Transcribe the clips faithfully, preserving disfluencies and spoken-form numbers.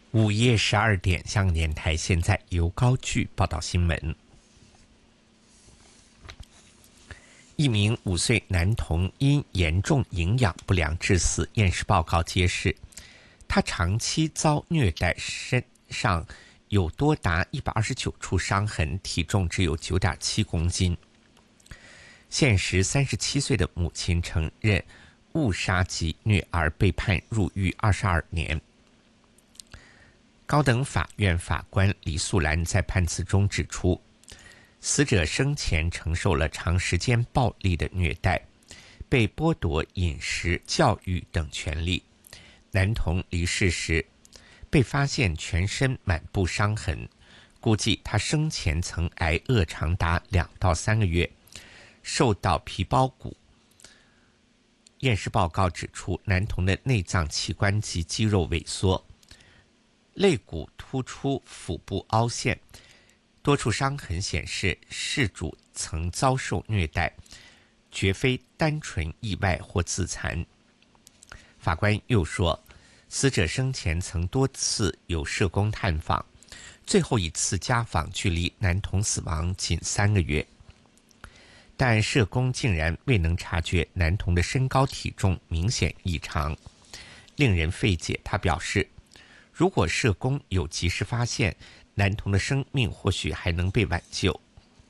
午夜十二点，香港电台现在由高句报道新闻。一名五岁男童因严重营养不良致死，验尸报告揭示，他长期遭虐待，身上有多达一百二十九处伤痕，体重只有 九点七公斤。现时三十七岁的母亲承认误杀及虐儿，被判入狱二十二年。高等法院法官李素兰在判词中指出，死者生前承受了长时间暴力的虐待，被剥夺饮食、教育等权利。男童离世时被发现全身满布伤痕，估计他生前曾挨饿长达两到三个月，受到皮包骨。验尸报告指出，男童的内脏器官及肌肉萎缩，肋骨突出，腹部凹陷，多处伤痕显示事主曾遭受虐待，绝非单纯意外或自残。法官又说，死者生前曾多次有社工探访，最后一次家访距离男童死亡仅三个月，但社工竟然未能察觉男童的身高体重明显异常，令人费解。他表示，如果社工有及时发现，男童的生命或许还能被挽救。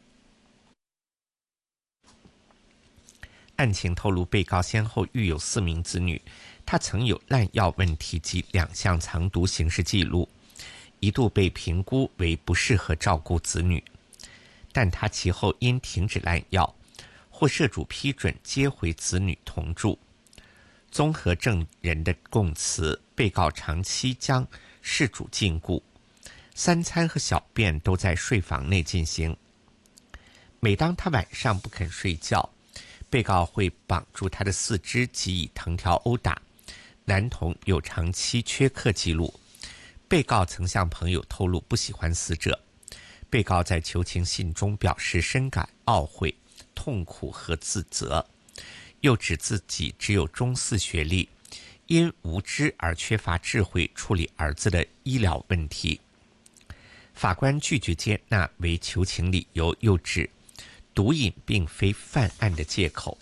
案情透露，被告先后育有四名子女，他曾有滥药问题及两项藏毒刑事记录，一度被评估为不适合照顾子女，但他其后因停止滥药，获社主批准接回子女同住。综合证人的供词，被告长期将事主禁锢，三餐和小便都在睡房内进行。每当他晚上不肯睡觉，被告会绑住他的四肢及以藤条殴打。男童有长期缺课记录。被告曾向朋友透露不喜欢死者。被告在求情信中表示深感懊悔、痛苦和自责，又指自己只有中四学历，因无知而缺乏智慧处理儿子的医疗问题。法官拒绝接纳为求情理由，又指毒瘾并非犯案的借口。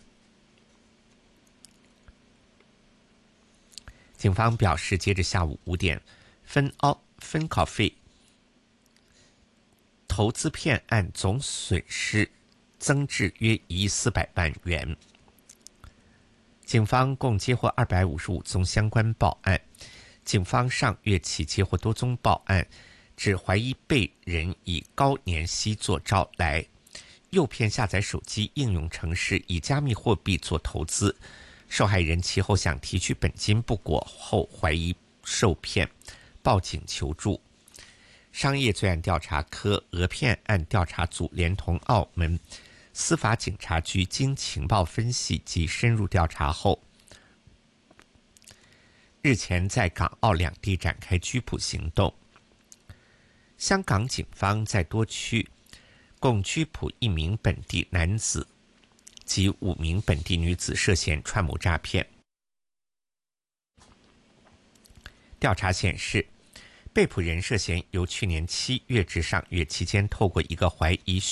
警方表示，截至下午五点，芬奥芬 Coffee 投资骗案总损失增至约一亿四百万元。警方共接获二百五十五宗相关报案。警方上月起接获多宗报案，指怀疑被人以高年息做招来，诱骗下载手机应用程式，以加密货币做投资。受害人其后想提取本金不果后，怀疑受骗，报警求助。商业罪案调查科讹骗案调查组连同澳门司法警察局经情报分析及深入调查后，日前在港澳两地展开拘捕行动。香港警方在多区共拘捕一名本地男子及五名本地女子，涉嫌串谋诈骗。调查显示，被捕人涉嫌由去年七月至上月期间，透过一个怀疑